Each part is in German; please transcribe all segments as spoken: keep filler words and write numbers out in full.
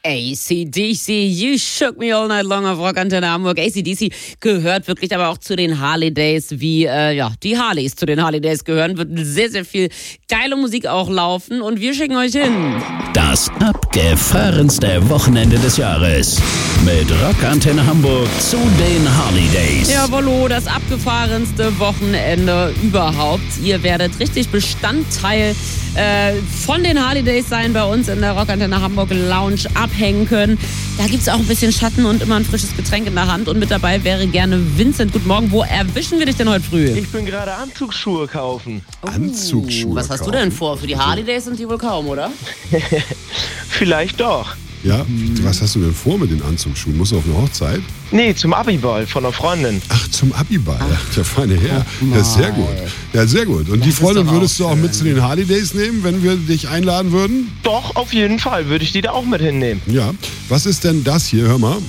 A C D C, You Shook Me All Night Long auf Rockantenne Hamburg. A C D C gehört wirklich aber auch zu den Harley Days, wie äh, ja die Harleys zu den Harley Days gehören. Wird sehr, sehr viel geile Musik auch laufen und wir schicken euch hin. Das abgefahrenste Wochenende des Jahres mit Rockantenne Hamburg zu den Harley Days. Jawollo, das abgefahrenste Wochenende überhaupt. Ihr werdet richtig Bestandteil äh, von den Harley Days sein bei uns in der Rockantenne Hamburg Lounge abhängen können. Da gibt es auch ein bisschen Schatten und immer ein frisches Getränk in der Hand. Und mit dabei wäre gerne Vincent. Guten Morgen. Wo erwischen wir dich denn heute früh? Ich bin gerade Anzugsschuhe kaufen. Oh, Anzugsschuhe Was hast kaufen. du denn vor? Für die Harley Days sind die wohl kaum, oder? Vielleicht doch. Ja, was hast du denn vor mit den Anzugsschuhen? Musst du auf eine Hochzeit? Nee, zum Abiball von einer Freundin. Ach, zum Abiball. Ach, der feine Herr. Ja, sehr gut. Ja, sehr gut. Und Das die ist Freundin doch auch würdest du auch mit zu den Harley Days nehmen, wenn wir dich einladen würden? Doch, auf jeden Fall würde ich die da auch mit hinnehmen. Ja. Was ist denn das hier? Hör mal.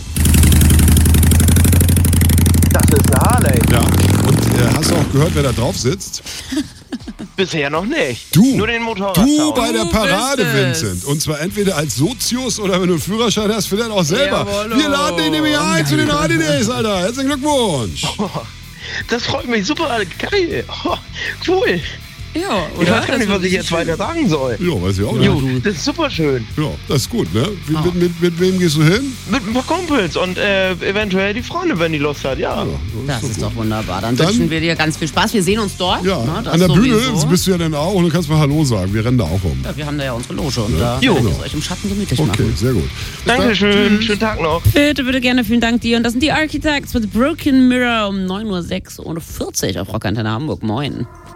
Das ist eine Harley. Ja. Und äh, hast du auch gehört, wer da drauf sitzt? Bisher noch nicht. Du. Nur den Motorradsound. Du bei der Du Parade, bist es. Vincent. Und zwar entweder als Sozius oder wenn du einen Führerschein hast, vielleicht auch selber. Jawollo. Wir laden dich nämlich ein zu den Harley Days, Alter. Herzlichen Glückwunsch. Oh, das freut mich super. Geil. Oh, cool. Ja, Ich weiß gar nicht, was ich jetzt weiter sagen soll. Ja, weiß ich auch nicht. Jo, das ist super schön. Ja, das ist gut, ne? Wie, Ah. mit, mit, mit wem gehst du hin? Mit ein paar Kumpels und äh, eventuell die Freundin, wenn die Lust hat. Ja. Das ist doch wunderbar. Dann, Dann- wünschen wir dir ganz viel Spaß. Wir sehen uns dort. Ja, Na, das an der Bühne sowieso. bist du ja dann auch und du kannst mal Hallo sagen. Wir rennen da auch rum. Ja, wir haben da ja unsere Loge und da Jo. werden wir es euch im Schatten gemütlich Okay, machen. sehr gut. Dankeschön. Schönen Tag noch. Bitte, bitte gerne, vielen Dank dir. Und das sind die Architects mit Broken Mirror um neun Uhr sechs Uhr vierzig auf Rockantenne Hamburg. Moin.